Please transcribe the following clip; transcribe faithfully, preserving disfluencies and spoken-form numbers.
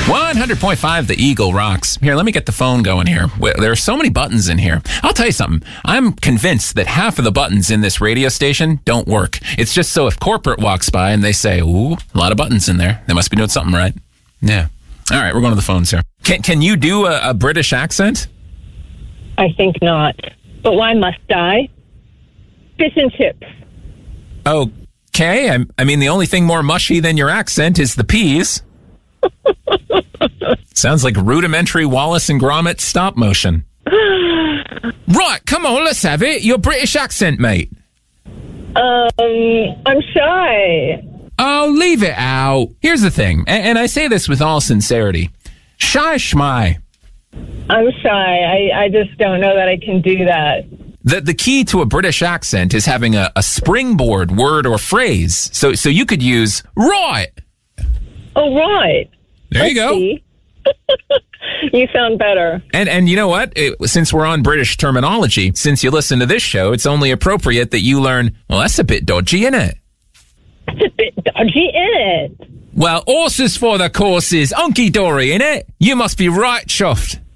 one hundred point five The Eagle rocks. Here, let me get the phone going here. There are so many buttons in here. I'll tell you something. I'm convinced that half of the buttons in this radio station don't work. It's just so if corporate walks by and they say, ooh, a lot of buttons in there, they must be doing something right. Yeah. All right, we're going to the phones here. Can, can you do a, a British accent? I think not. But why must I? Fish and chips. Okay. I, I mean, the only thing more mushy than your accent is the peas. Sounds like rudimentary Wallace and Gromit stop motion. Right, come on, let's have it. Your British accent, mate. Um, I'm shy. Oh, leave it out. Here's the thing, and, and I say this with all sincerity. Shy schmy. I'm shy. I, I just don't know that I can do that. The the key to a British accent is having a, a springboard word or phrase. So so you could use right. Oh, right. There you go. See. You sound better. And and you know what? It, since we're on British terminology, since you listen to this show, it's only appropriate that you learn, well, that's a bit dodgy, isn't it? It's a bit dodgy, isn't it? Well, horses for the courses. Unky dory, innit? You must be right chuffed.